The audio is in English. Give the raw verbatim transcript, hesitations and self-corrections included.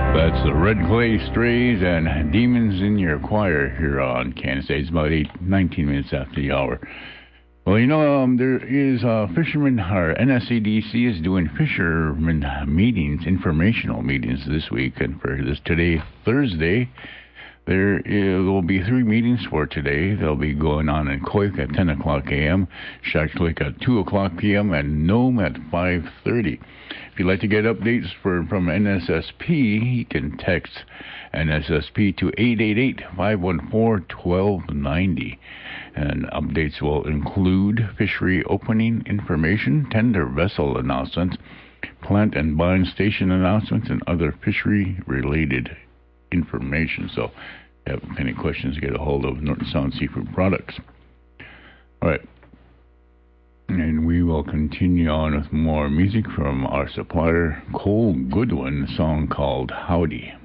That's the Red Clay Strays and Demons in Your Choir here on Kansas State. It's about eight, nineteen minutes after the hour. Well, you know, um, there is uh, fishermen, or N S C D C is doing fishermen meetings, informational meetings this week. And for this today, Thursday, there is, will be three meetings for today. They'll be going on in Coik at ten o'clock a.m., Shacklick at two o'clock p.m., and Nome at five thirty. If you'd like to get updates for, from N S S P, you can text N S S P to eight eight eight, five one four, one two nine zero. And updates will include fishery opening information, tender vessel announcements, plant and bind station announcements, and other fishery-related information. So if you have any questions, get a hold of Norton Sound Seafood Products. All right. And we will continue on with more music from our supplier, Cole Goodwin, a song called Howdy.